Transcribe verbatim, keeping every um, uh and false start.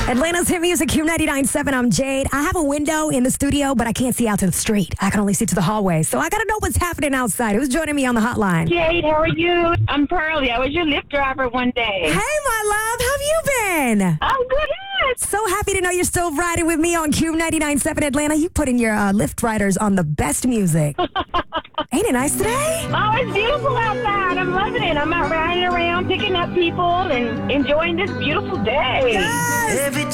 Atlanta's hit music, Q ninety-nine point seven. I'm Jade. I have a window in the studio, but I can't see out to the street. I can only see to the hallway. So I got to know what's happening outside. Who's joining me on the hotline? Jade, how are you? I'm Pearlie. I was your Lyft driver one day. Hey, my love. How have you been? I'm good. So happy to know you're still riding with me on Q ninety-nine point seven Atlanta. You putting your uh, Lyft riders on the best music. Ain't it nice today? Oh, it's beautiful outside. I'm loving it. I'm out riding around, picking up people, and enjoying this beautiful day. Yes. Every